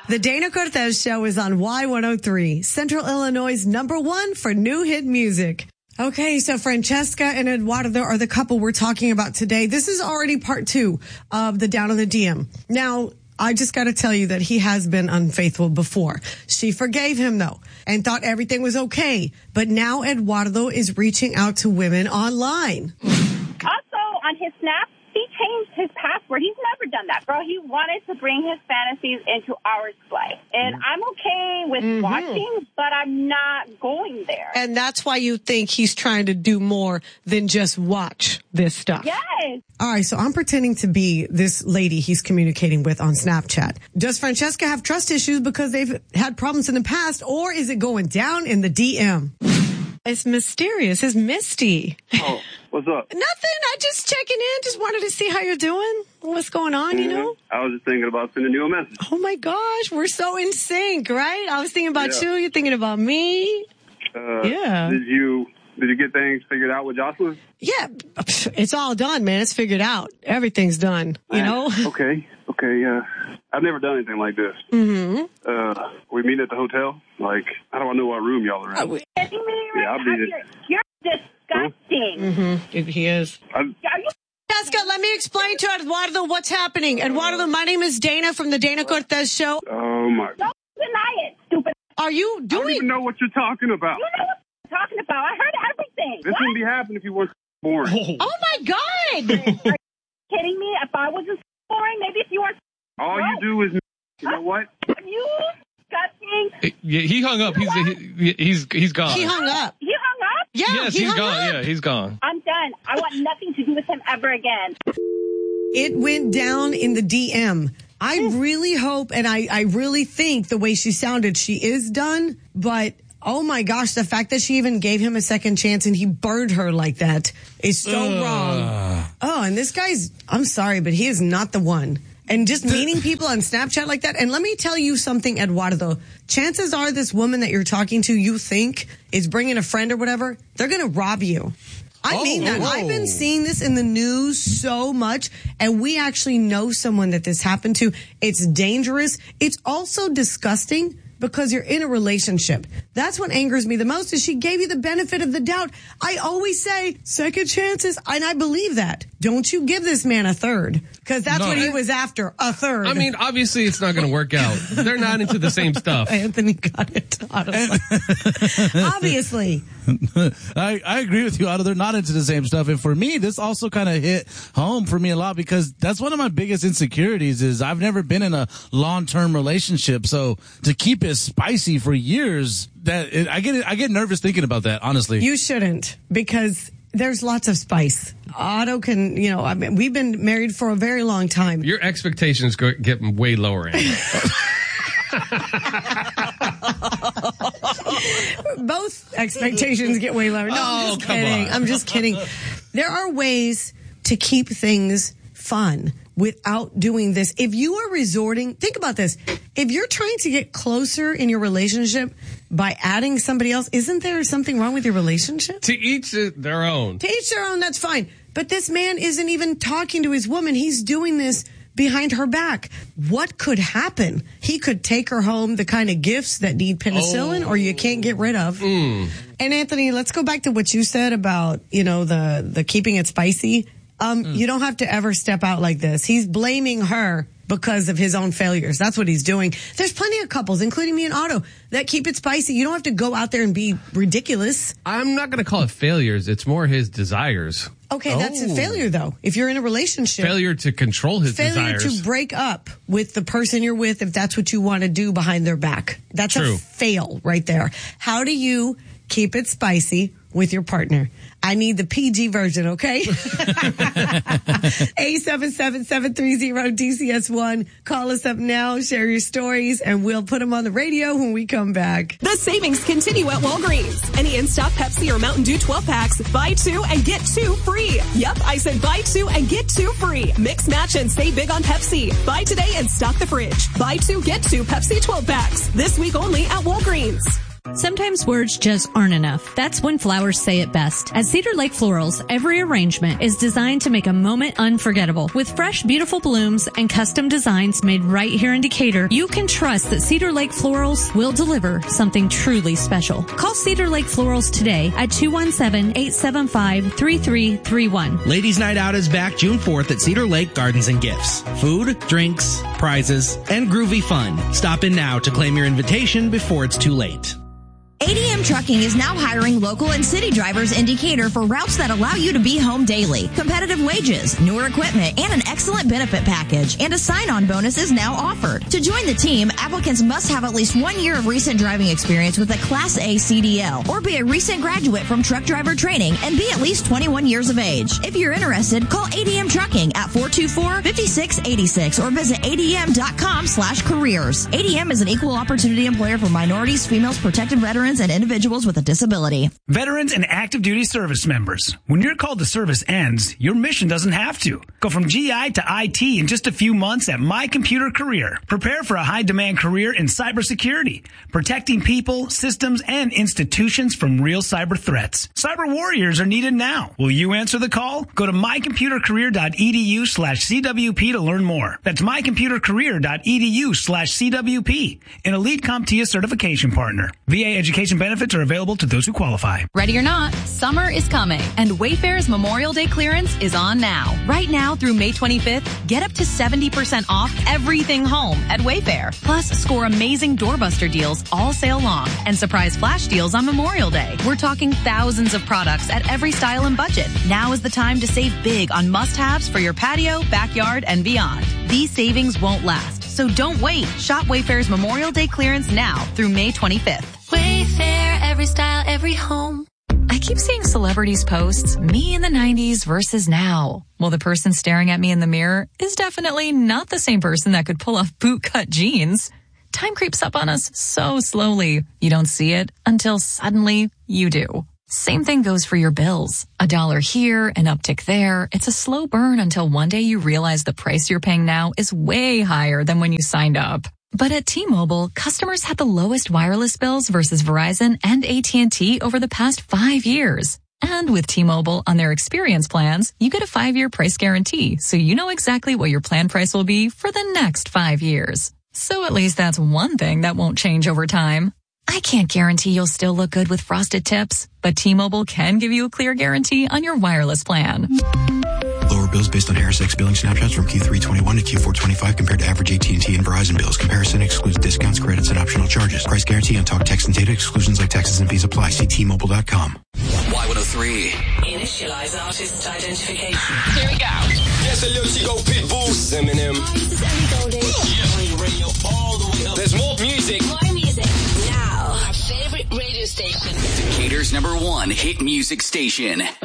The Dana Cortez Show is on Y103, Central Illinois' #1 for new hit music. Okay, so Francesca and Eduardo are the couple we're talking about today. This is already part 2 of the Down on the DM. Now, I just got to tell you that he has been unfaithful before. She forgave him, though, and thought everything was okay. But now Eduardo is reaching out to women online. Also, on his Snap, he changed his password. He's never done that, bro. He wanted to bring his fantasies into our display. And I'm okay with watching, but I'm not going there. And that's why you think he's trying to do more than just watch this stuff. Yes. All right, so I'm pretending to be this lady he's communicating with on Snapchat. Does Francesca have trust issues because they've had problems in the past, or is it going down in the DM? It's mysterious. It's Misty. Oh, what's up? Nothing. I just checking in. Just wanted to see how you're doing. What's going on, you know? I was just thinking about sending you a message. Oh, my gosh. We're so in sync, right? I was thinking about you. You're thinking about me. Yeah. Did you get things figured out with Jocelyn? Yeah. It's all done, man. It's figured out. Everything's done, you know? Okay. I've never done anything like this. We meet at the hotel. Like, how do I know what room y'all are in? I'll be there. You're disgusting. He is. Are you? Jessica, let me explain to Eduardo what's happening. Eduardo, my name is Dana from the Dana Cortez Show. Oh, my. Don't deny it, stupid. Are you I don't even know what you're talking about. You know what I'm talking about. I heard everything. This wouldn't be happening if you weren't boring. Oh, my God. Are you kidding me? If I wasn't boring, maybe if you weren't. All you do is, you know what? You disgusting. Yeah, he hung up. He's gone. He hung up. You hung up? Yeah, Yes, he he's hung gone. up. Yeah, he's gone. I'm done. I want nothing to do with him ever again. It went down in the DM. I really hope, and I really think the way she sounded, she is done. But, oh my gosh, the fact that she even gave him a second chance and he burned her like that is so wrong. Oh, and this guy's, I'm sorry, but he is not the one. And just meeting people on Snapchat like that. And let me tell you something, Eduardo. Chances are this woman that you're talking to, you think is bringing a friend or whatever, they're going to rob you. I mean that. I've been seeing this in the news so much, and we actually know someone that this happened to. It's dangerous. It's also disgusting because you're in a relationship. That's what angers me the most is she gave you the benefit of the doubt. I always say second chances, and I believe that. Don't you give this man a third, because that's what he was after, a third. I mean, obviously it's not going to work out. They're not into the same stuff. Anthony got it. Obviously. I agree with you, Otto. They're not into the same stuff. And for me, this also kind of hit home for me a lot because that's one of my biggest insecurities is I've never been in a long-term relationship. So to keep it spicy for years, I get nervous thinking about that, honestly. You shouldn't, because there's lots of spice. Otto can, I mean, we've been married for a very long time. Your expectations get way lower, Andy. Both expectations get way lower. No, I'm just kidding. I'm just kidding. There are ways to keep things fun without doing this. If you are resorting, think about this. If you're trying to get closer in your relationship by adding somebody else, isn't there something wrong with your relationship? To each their own. To each their own, that's fine. But this man isn't even talking to his woman. He's doing this behind her back. What could happen? He could take her home the kind of gifts that need penicillin or you can't get rid of. And Anthony, let's go back to what you said about, the keeping it spicy. You don't have to ever step out like this. He's blaming her because of his own failures. That's what he's doing. There's plenty of couples, including me and Otto, that keep it spicy. You don't have to go out there and be ridiculous. I'm not going to call it failures. It's more his desires. Okay, that's a failure, though. If you're in a relationship. Failure to control his desires. Failure to break up with the person you're with if that's what you want to do behind their back. That's a fail right there. How do you keep it spicy with your partner? I need the PG version, okay? 877-730-DCS1. Call us up now, share your stories, and we'll put them on the radio when we come back. The savings continue at Walgreens. Any in-stock Pepsi or Mountain Dew 12-packs, buy 2 and get 2 free. Yep, I said buy 2 and get 2 free. Mix, match, and save big on Pepsi. Buy today and stock the fridge. Buy 2, get 2 Pepsi 12-packs. This week only at Walgreens. Sometimes words just aren't enough. That's when flowers say it best. At Cedar Lake Florals, every arrangement is designed to make a moment unforgettable. With fresh, beautiful blooms and custom designs made right here in Decatur, you can trust that Cedar Lake Florals will deliver something truly special. Call Cedar Lake Florals today at 217-875-3331. Ladies' Night Out is back June 4th at Cedar Lake Gardens and Gifts. Food, drinks, prizes, and groovy fun. Stop in now to claim your invitation before it's too late. ADM Trucking is now hiring local and city drivers in Decatur for routes that allow you to be home daily. Competitive wages, newer equipment, and an excellent benefit package. And a sign-on bonus is now offered. To join the team, applicants must have at least 1 year of recent driving experience with a Class A CDL or be a recent graduate from truck driver training and be at least 21 years of age. If you're interested, call ADM Trucking at 424-5686 or visit adm.com/careers. ADM is an equal opportunity employer for minorities, females, protected veterans, and individuals with a disability. Veterans and active duty service members. When your call to service ends, your mission doesn't have to. Go from GI to IT in just a few months at My Computer Career. Prepare for a high-demand career in cybersecurity, protecting people, systems, and institutions from real cyber threats. Cyber warriors are needed now. Will you answer the call? Go to mycomputercareer.edu/CWP to learn more. That's mycomputercareer.edu/CWP, an Elite CompTIA certification partner. VA education benefits are available to those who qualify. Ready or not, summer is coming, and Wayfair's Memorial Day clearance is on now. Right now through May 25th, get up to 70% off everything home at Wayfair. Plus, score amazing doorbuster deals all sale long and surprise flash deals on Memorial Day. We're talking thousands of products at every style and budget. Now is the time to save big on must-haves for your patio, backyard, and beyond. These savings won't last, so don't wait. Shop Wayfair's Memorial Day clearance now through May 25th. Wayfair, every style, every home. I keep seeing celebrities posts, me in the 90s versus now. Well, the person staring at me in the mirror is definitely not the same person that could pull off bootcut jeans. Time creeps up on us so slowly. You don't see it until suddenly you do. Same thing goes for your bills. $1 here, an uptick there. It's a slow burn until one day you realize the price you're paying now is way higher than when you signed up. But at T-Mobile, customers had the lowest wireless bills versus Verizon and AT&T over the past 5 years. And with T-Mobile on their experience plans, you get a 5-year price guarantee, so you know exactly what your plan price will be for the next 5 years. So at least that's one thing that won't change over time. I can't guarantee you'll still look good with frosted tips, but T-Mobile can give you a clear guarantee on your wireless plan. Lower bills based on HarrisX billing snapshots from Q3 21 to Q4 25 compared to average AT&T and Verizon bills. Comparison excludes discounts, credits, and optional charges. Price guarantee on talk, text, and data. Exclusions like taxes and fees apply. See T-Mobile.com. Y103. Initialize artist identification. Here we go. Yes, a little Chico Pitbull. Eminem. Radio all the way up. There's more music. More music. Now, our favorite radio station. Decatur's #1 hit music station.